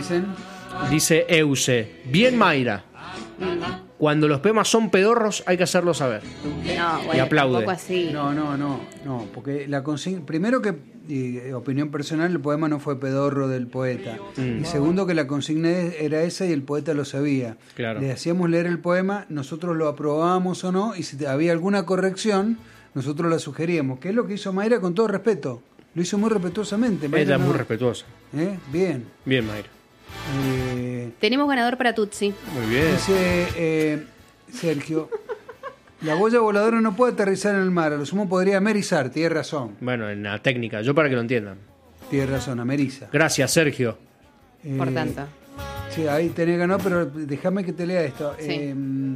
dicen? Dice Euse. Bien, Mayra. Cuando los poemas son pedorros hay que hacerlo saber. No, bueno, Y aplaude. tampoco así. No, porque la consigna, primero que, opinión personal, el poema no fue pedorro del poeta. Y segundo que la consigna era esa y el poeta lo sabía. Claro. Le hacíamos leer el poema, nosotros lo aprobábamos o no, y si había alguna corrección, nosotros la sugeríamos. Que es lo que hizo Mayra con todo respeto. Lo hizo muy respetuosamente. Mayra Ella es muy respetuosa. Bien. Bien, Mayra. Tenemos ganador para Tutsi. Muy bien. Dice Sergio, la boya voladora no puede aterrizar en el mar, a lo sumo podría amerizar, tiene razón. Bueno, en la técnica, yo para que lo entiendan. Tiene razón, ameriza. Gracias, Sergio. Por tanto. Sí, ahí tenés ganado, pero déjame que te lea esto. Sí.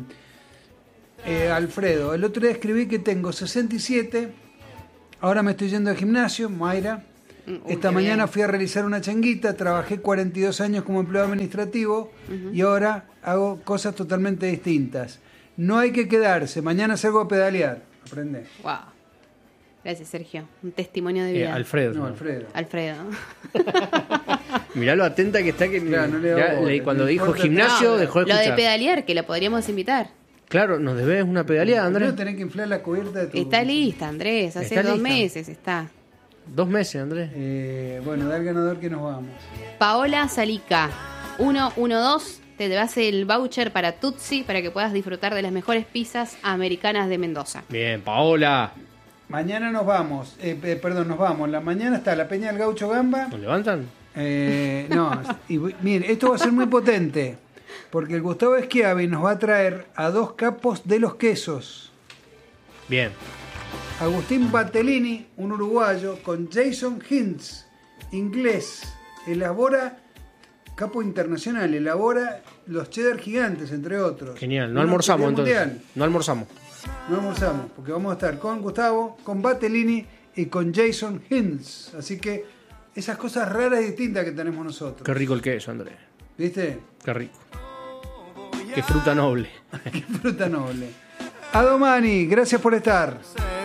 Alfredo, el otro día escribí que tengo 67, ahora me estoy yendo al gimnasio, Mayra. Esta mañana bien. fui a realizar una changuita, trabajé 42 años como empleado administrativo y ahora hago cosas totalmente distintas. No hay que quedarse, mañana salgo a pedalear. Aprende. Wow. Gracias, Sergio. Un testimonio de vida. Alfredo. No, Alfredo. Alfredo. Mirá lo atenta que está que Claro, no le da bola, cuando no dijo importa. gimnasio No, dejó de lo de escuchar. pedalear, que la podríamos invitar. Claro, nos debes una pedaleada, Andrés. No tenés que inflar la cubierta de tu... Está lista, Andrés. Hace ¿Está 2 lista? meses está. 2 meses, Andrés. Bueno, da el ganador que nos vamos. Paola Salica, 112. Te llevas el voucher para Tutsi para que puedas disfrutar de las mejores pizzas americanas de Mendoza. Bien, Paola. Mañana nos vamos. Nos vamos. La mañana está la Peña del Gaucho Gamba. ¿Nos levantan? No, mire, esto va a ser muy potente. Porque el Gustavo Schiavi nos va a traer a 2 capos de los quesos. Bien. Agustín Battellini, un uruguayo, con Jason Hintz, inglés, elabora, capo internacional, elabora los cheddar gigantes, entre otros. Genial. No Una almorzamos actividad entonces. mundial. No almorzamos. No almorzamos, porque vamos a estar con Gustavo, con Battellini y con Jason Hintz. Así que esas cosas raras y distintas que tenemos nosotros. Qué rico el queso, Andrés. ¿Viste? Qué rico. Qué fruta noble. Qué fruta noble. Adomani, gracias por estar.